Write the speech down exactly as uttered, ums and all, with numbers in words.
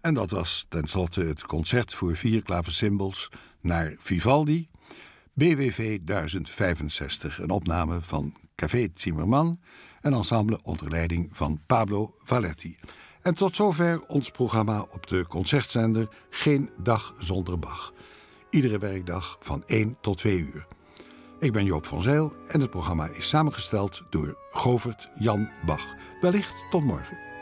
En dat was tenslotte het concert voor vier klaversymbals naar Vivaldi, B W V duizend vijfenzestig, een opname van Café Zimmermann, een ensemble onder leiding van Pablo Valetti. En tot zover ons programma op de concertzender Geen Dag Zonder Bach. Iedere werkdag van één tot twee uur. Ik ben Joop van Zijl en het programma is samengesteld door Govert Jan Bach. Wellicht tot morgen.